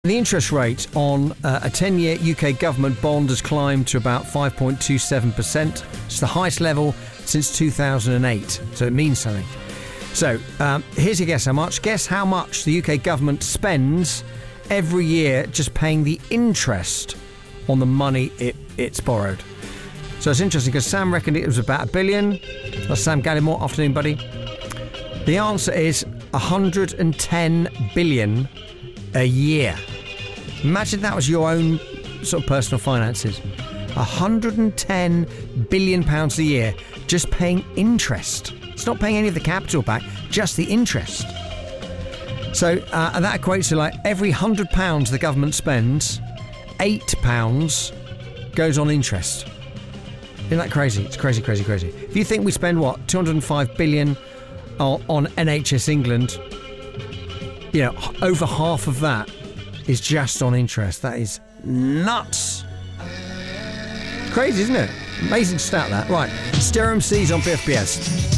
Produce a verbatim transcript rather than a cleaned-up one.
The interest rate on uh, a ten-year U K government bond has climbed to about five point two seven percent. It's the highest level since two thousand eight, so it means something. So, um, here's your guess how much. Guess how much the U K government spends every year just paying the interest on the money it, it's borrowed. So it's interesting because Sam reckoned it was about a billion. That's Sam Gallimore. Afternoon, buddy. The answer is one hundred ten billion a year. Imagine that was your own sort of personal finances. one hundred ten billion pounds a year just paying interest. It's not paying any of the capital back, just the interest. So uh, and that equates to like every one hundred pounds the government spends, eight pounds goes on interest. Isn't that crazy? It's crazy, crazy, crazy. If you think we spend, what, two hundred five billion on, on N H S England, you know, over half of that is just on interest. That is nuts. Crazy, isn't it? Amazing stat, that. Right, Stereo M Cs on B F B S.